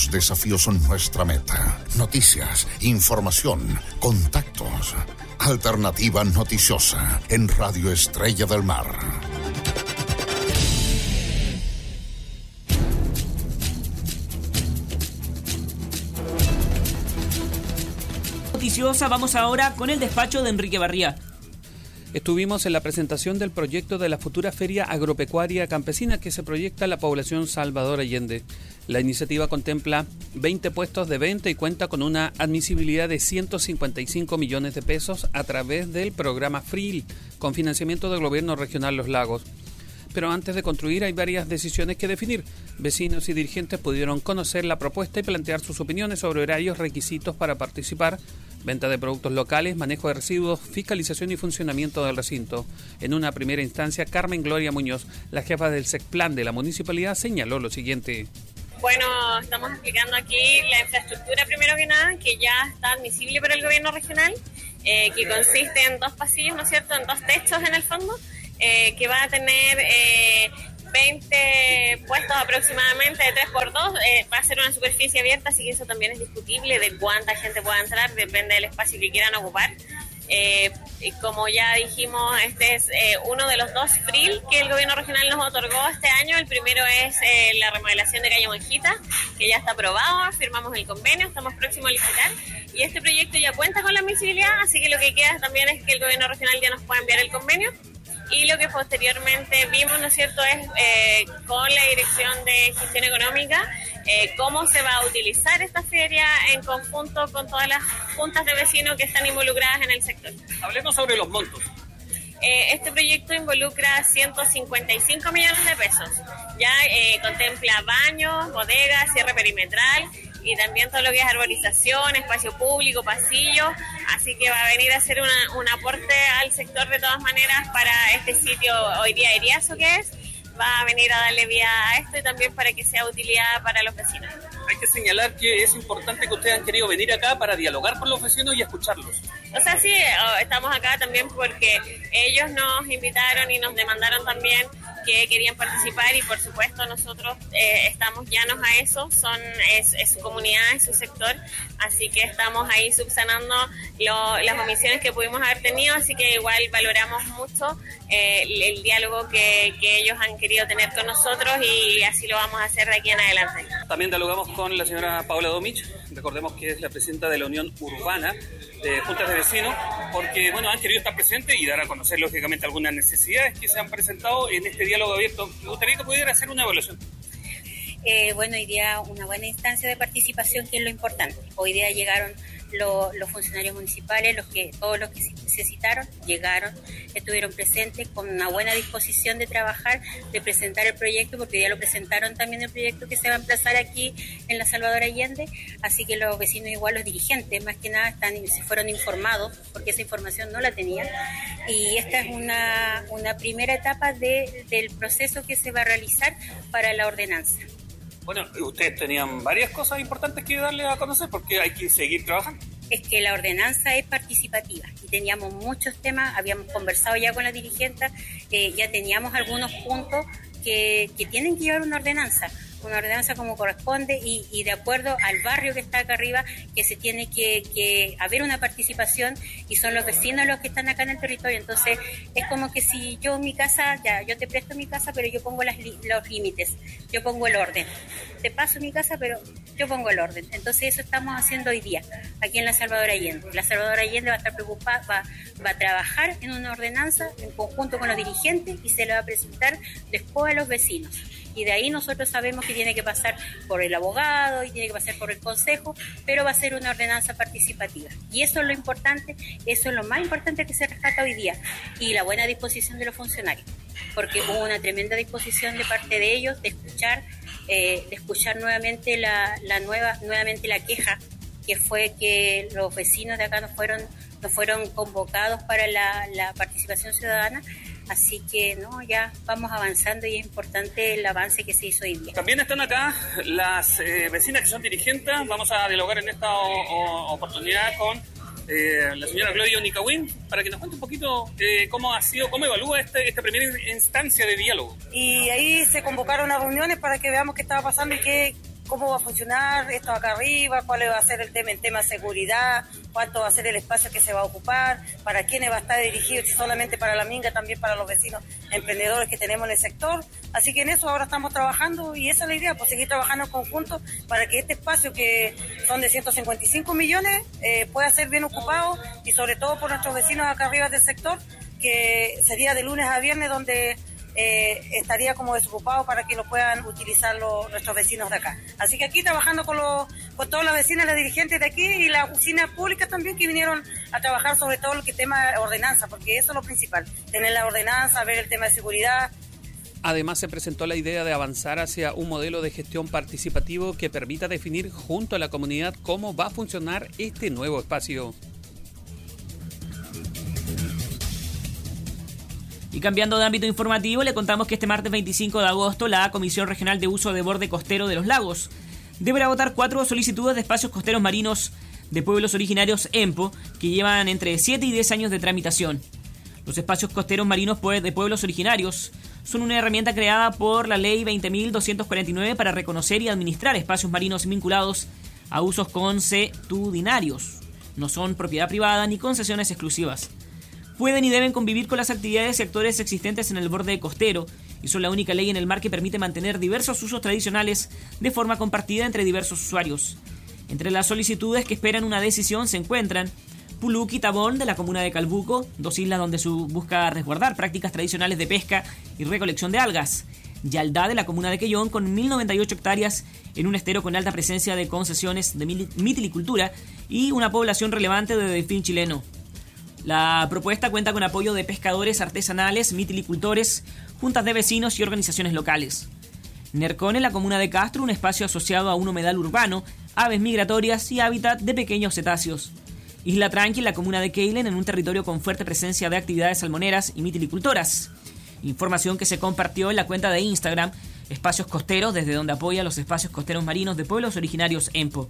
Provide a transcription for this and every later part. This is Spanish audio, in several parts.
Los desafíos son nuestra meta. Noticias, información, contactos. Alternativa noticiosa en Radio Estrella del Mar. Noticiosa, vamos ahora con el despacho de Enrique Barría. Estuvimos en la presentación del proyecto de la futura Feria Agropecuaria Campesina que se proyecta en la población Salvador Allende. La iniciativa contempla 20 puestos de venta y cuenta con una admisibilidad de 155 millones de pesos a través del programa FRIL, con financiamiento del Gobierno Regional Los Lagos. Pero antes de construir hay varias decisiones que definir. Vecinos y dirigentes pudieron conocer la propuesta y plantear sus opiniones sobre horarios, requisitos para participar, venta de productos locales, manejo de residuos, fiscalización y funcionamiento del recinto. En una primera instancia, Carmen Gloria Muñoz, la jefa del SECPLAN de la municipalidad, señaló lo siguiente. Bueno, estamos explicando aquí la infraestructura primero que nada, que ya está admisible para el gobierno regional, que consiste en 2 pasillos, ¿no es cierto?, en 2 techos en el fondo, que va a tener 20 puestos aproximadamente de 3x2, va a ser una superficie abierta, así que eso también es discutible de cuánta gente pueda entrar, depende del espacio que quieran ocupar. Y como ya dijimos, este es uno de los 2 FRIL que el gobierno regional nos otorgó este año. El primero es la remodelación de Calle Monjita, que ya está aprobado, firmamos el convenio, estamos próximos a licitar, y este proyecto ya cuenta con la admisibilidad, así que lo que queda también es que el gobierno regional ya nos pueda enviar el convenio. Y lo que posteriormente vimos, ¿no es cierto?, es con la Dirección de Gestión Económica, cómo se va a utilizar esta feria en conjunto con todas las juntas de vecinos que están involucradas en el sector. Hablemos sobre los montos. Este proyecto involucra 155 millones de pesos. Ya contempla baños, bodegas, cierre perimetral y también todo lo que es arborización, espacio público, pasillo. Así que va a venir a hacer un aporte al sector de todas maneras para este sitio hoy día Iriazo que es. Va a venir a darle vida a esto y también para que sea utilidad para los vecinos. Hay que señalar que es importante que ustedes han querido venir acá para dialogar con los vecinos y escucharlos. O sea, sí, estamos acá también porque ellos nos invitaron y nos demandaron también que querían participar y por supuesto nosotros estamos llanos a eso, es su comunidad, es su sector, así que estamos ahí subsanando las omisiones que pudimos haber tenido, así que igual valoramos mucho el diálogo que ellos han querido tener con nosotros y así lo vamos a hacer de aquí en adelante. También dialogamos con la señora Paola Domich, recordemos que es la presidenta de la Unión Urbana de Juntas de Vecinos, porque bueno, han querido estar presentes y dar a conocer lógicamente algunas necesidades que se han presentado en este diálogo abierto. Me gustaría que pudiera hacer una evaluación. Bueno, hoy día una buena instancia de participación, que es lo importante. Hoy día llegaron los funcionarios municipales, todos los que se citaron, llegaron, estuvieron presentes con una buena disposición de trabajar, de presentar el proyecto, porque ya lo presentaron también el proyecto que se va a emplazar aquí en la Salvador Allende, así que los vecinos igual, los dirigentes, más que nada se fueron informados, porque esa información no la tenían, y esta es una primera etapa del proceso que se va a realizar para la ordenanza. Bueno, ustedes tenían varias cosas importantes que darles a conocer porque hay que seguir trabajando. Es que la ordenanza es participativa y teníamos muchos temas, habíamos conversado ya con la dirigente, ya teníamos algunos puntos que tienen que llevar una ordenanza como corresponde y de acuerdo al barrio que está acá arriba, que se tiene que haber una participación y son los vecinos los que están acá en el territorio. Entonces es como que si yo mi casa, yo te presto mi casa, pero yo pongo los límites, yo pongo el orden, te paso mi casa, pero yo pongo el orden. Entonces eso estamos haciendo hoy día aquí en la Salvador Allende. La Salvador Allende va a estar preocupada, va a trabajar en una ordenanza en conjunto con los dirigentes y se le va a presentar después a los vecinos. Y de ahí nosotros sabemos que tiene que pasar por el abogado y tiene que pasar por el consejo, pero va a ser una ordenanza participativa. Y eso es lo importante, eso es lo más importante que se rescata hoy día. Y la buena disposición de los funcionarios, porque hubo una tremenda disposición de parte de ellos de escuchar nuevamente nuevamente la queja, que fue que los vecinos de acá no fueron convocados para la participación ciudadana. Así que ya vamos avanzando y es importante el avance que se hizo hoy día. También están acá las vecinas que son dirigentes. Vamos a dialogar en esta oportunidad con la señora Gloria Nicawin para que nos cuente un poquito cómo evalúa esta primera instancia de diálogo. Y ahí se convocaron a reuniones para que veamos qué estaba pasando y cómo va a funcionar esto acá arriba, cuál va a ser el tema en tema de seguridad, cuánto va a ser el espacio que se va a ocupar, para quiénes va a estar dirigido, si solamente para la minga, también para los vecinos emprendedores que tenemos en el sector. Así que en eso ahora estamos trabajando y esa es la idea, pues seguir trabajando en conjunto para que este espacio, que son de 155 millones, pueda ser bien ocupado, y sobre todo por nuestros vecinos acá arriba del sector, que sería de lunes a viernes donde estaría como desocupado para que lo puedan utilizar nuestros vecinos de acá. Así que aquí trabajando con todas las vecinas, las dirigentes de aquí y las oficinas públicas también, que vinieron a trabajar sobre todo el tema de ordenanza, porque eso es lo principal, tener la ordenanza, ver el tema de seguridad. Además, se presentó la idea de avanzar hacia un modelo de gestión participativo que permita definir junto a la comunidad cómo va a funcionar este nuevo espacio. Y cambiando de ámbito informativo, le contamos que este martes 25 de agosto la Comisión Regional de Uso de Borde Costero de los Lagos deberá votar 4 solicitudes de espacios costeros marinos de pueblos originarios EMPO, que llevan entre 7 y 10 años de tramitación. Los espacios costeros marinos de pueblos originarios son una herramienta creada por la Ley 20.249 para reconocer y administrar espacios marinos vinculados a usos consuetudinarios. No son propiedad privada ni concesiones exclusivas. Pueden y deben convivir con las actividades y actores existentes en el borde costero, y son la única ley en el mar que permite mantener diversos usos tradicionales de forma compartida entre diversos usuarios. Entre las solicitudes que esperan una decisión se encuentran Puluc y Tabón, de la comuna de Calbuco, 2 islas donde se busca resguardar prácticas tradicionales de pesca y recolección de algas; Yaldá, de la comuna de Quellón, con 1098 hectáreas en un estero con alta presencia de concesiones de mitilicultura y una población relevante de delfín chileno. La propuesta cuenta con apoyo de pescadores artesanales, mitilicultores, juntas de vecinos y organizaciones locales. Nercón, en la comuna de Castro, un espacio asociado a un humedal urbano, aves migratorias y hábitat de pequeños cetáceos. Isla Tranqui, en la comuna de Keilen, en un territorio con fuerte presencia de actividades salmoneras y mitilicultoras. Información que se compartió en la cuenta de Instagram Espacios Costeros, desde donde apoya los espacios costeros marinos de pueblos originarios EMPO.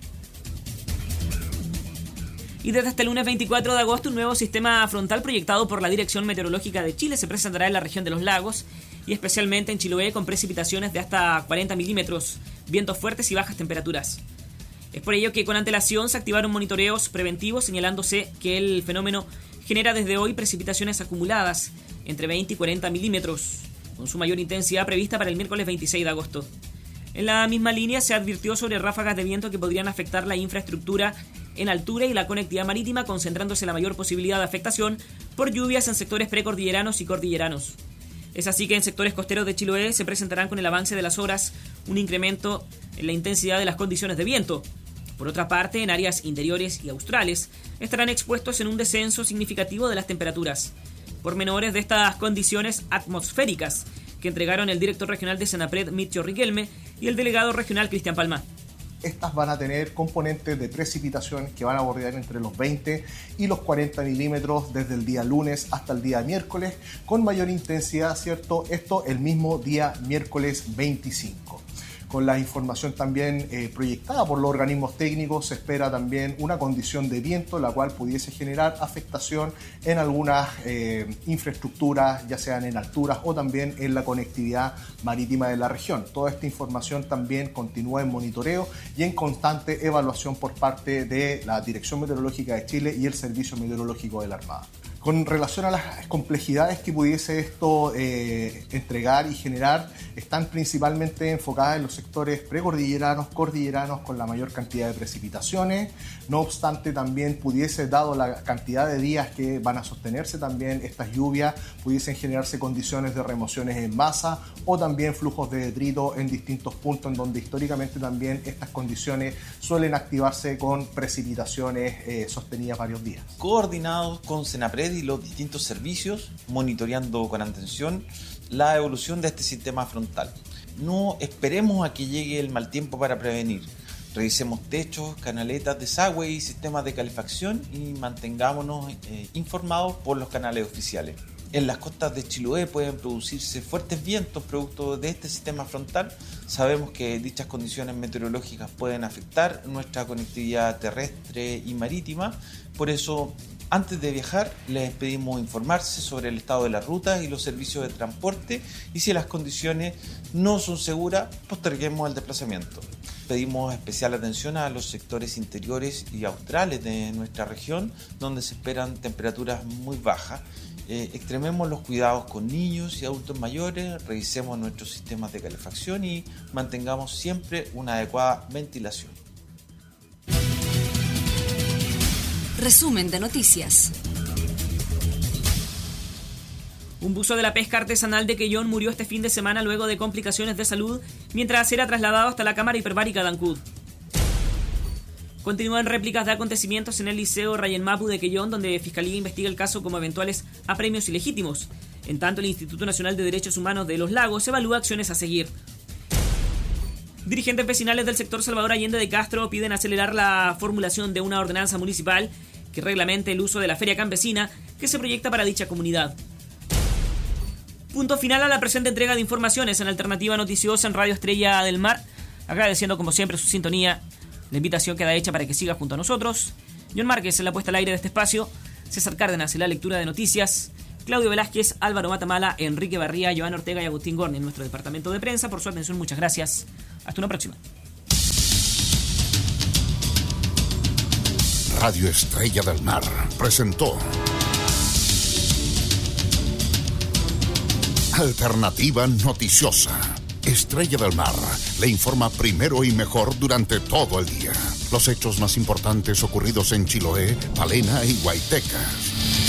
Y desde este lunes 24 de agosto, un nuevo sistema frontal proyectado por la Dirección Meteorológica de Chile se presentará en la región de los lagos, y especialmente en Chiloé, con precipitaciones de hasta 40 milímetros, vientos fuertes y bajas temperaturas. Es por ello que con antelación se activaron monitoreos preventivos, señalándose que el fenómeno genera desde hoy precipitaciones acumuladas entre 20 y 40 milímetros, con su mayor intensidad prevista para el miércoles 26 de agosto. En la misma línea se advirtió sobre ráfagas de viento que podrían afectar la infraestructura en altura y la conectividad marítima, concentrándose la mayor posibilidad de afectación por lluvias en sectores precordilleranos y cordilleranos. Es así que en sectores costeros de Chiloé se presentarán con el avance de las horas un incremento en la intensidad de las condiciones de viento. Por otra parte, en áreas interiores y australes estarán expuestos en un descenso significativo de las temperaturas. Pormenores de estas condiciones atmosféricas que entregaron el director regional de Senapred, Mitchell Riquelme, y el delegado regional, Cristian Palma. Estas van a tener componentes de precipitación que van a bordear entre los 20 y los 40 milímetros desde el día lunes hasta el día miércoles, con mayor intensidad, ¿cierto? Esto el mismo día miércoles 25. Con la información también proyectada por los organismos técnicos, se espera también una condición de viento, la cual pudiese generar afectación en algunas infraestructuras, ya sean en alturas o también en la conectividad marítima de la región. Toda esta información también continúa en monitoreo y en constante evaluación por parte de la Dirección Meteorológica de Chile y el Servicio Meteorológico de la Armada. Con relación a las complejidades que pudiese esto entregar y generar, están principalmente enfocadas en los sectores precordilleranos, cordilleranos, con la mayor cantidad de precipitaciones. No obstante, también pudiese, dado la cantidad de días que van a sostenerse también estas lluvias, pudiesen generarse condiciones de remociones en masa o también flujos de detrito en distintos puntos, en donde históricamente también estas condiciones suelen activarse con precipitaciones sostenidas varios días. Coordinados con Senapred y los distintos servicios, monitoreando con atención la evolución de este sistema frontal. No esperemos a que llegue el mal tiempo para prevenir. Revisemos techos, canaletas, desagüe y sistemas de calefacción y mantengámonos informados por los canales oficiales. En las costas de Chiloé pueden producirse fuertes vientos producto de este sistema frontal. Sabemos que dichas condiciones meteorológicas pueden afectar nuestra conectividad terrestre y marítima. Por eso Antes de viajar, les pedimos informarse sobre el estado de la ruta y los servicios de transporte, y si las condiciones no son seguras, posterguemos el desplazamiento. Pedimos especial atención a los sectores interiores y australes de nuestra región, donde se esperan temperaturas muy bajas. Extrememos los cuidados con niños y adultos mayores, revisemos nuestros sistemas de calefacción y mantengamos siempre una adecuada ventilación. Resumen de noticias. Un buzo de la pesca artesanal de Quellón murió este fin de semana luego de complicaciones de salud mientras era trasladado hasta la Cámara Hiperbárica de Ancud. Continúan réplicas de acontecimientos en el Liceo Rayen Mapu de Quellón, donde Fiscalía investiga el caso como eventuales apremios ilegítimos. En tanto, el Instituto Nacional de Derechos Humanos de Los Lagos evalúa acciones a seguir. Dirigentes vecinales del sector Salvador Allende de Castro piden acelerar la formulación de una ordenanza municipal que reglamente el uso de la feria campesina que se proyecta para dicha comunidad. Punto final a la presente entrega de informaciones en Alternativa Noticiosa en Radio Estrella del Mar, agradeciendo como siempre su sintonía. La invitación queda hecha para que siga junto a nosotros. John Márquez en la puesta al aire de este espacio, César Cárdenas en la lectura de noticias, Claudio Velázquez, Álvaro Matamala, Enrique Barría, Joan Ortega y Agustín Gorni en nuestro departamento de prensa. Por su atención, muchas gracias. Hasta una próxima. Radio Estrella del Mar presentó Alternativa Noticiosa. Estrella del Mar le informa primero y mejor durante todo el día. Los hechos más importantes ocurridos en Chiloé, Palena y Guaytecas.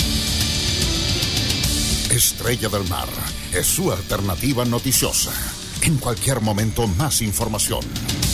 Estrella del Mar es su alternativa noticiosa. En cualquier momento, más información.